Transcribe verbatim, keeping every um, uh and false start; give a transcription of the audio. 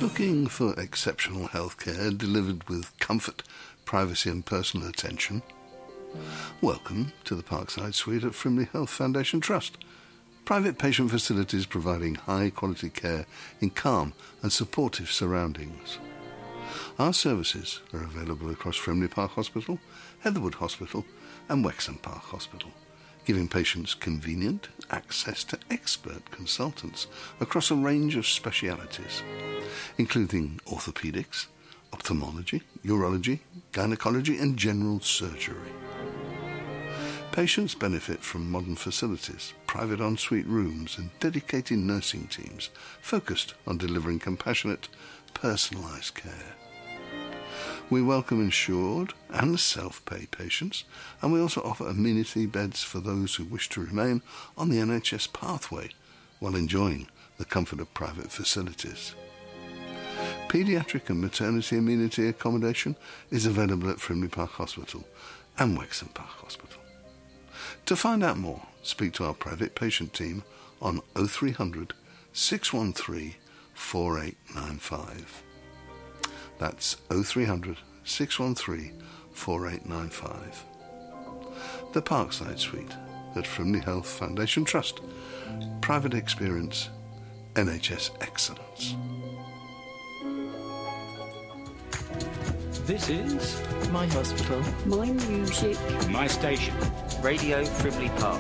Looking for exceptional healthcare delivered with comfort, privacy and personal attention? Welcome to the Parkside Suite at Frimley Health Foundation Trust. Private patient facilities providing high-quality care in calm and supportive surroundings. Our services are available across Frimley Park Hospital, Heatherwood Hospital and Wexham Park Hospital, giving patients convenient access to expert consultants across a range of specialities, including orthopaedics, ophthalmology, urology, gynecology and general surgery. Patients benefit from modern facilities, private ensuite rooms and dedicated nursing teams focused on delivering compassionate, personalised care. We welcome insured and self-pay patients, and we also offer amenity beds for those who wish to remain on the N H S pathway while enjoying the comfort of private facilities. Paediatric and maternity amenity accommodation is available at Frimley Park Hospital and Wexham Park Hospital. To find out more, speak to our private patient team on oh three hundred, six one three, four eight nine five. That's oh three hundred, six one three, four eight nine five. The Parkside Suite at Frimley Health Foundation Trust. Private experience, N H S excellence. This is My Hospital, My Music, My Station, Radio Frimley Park.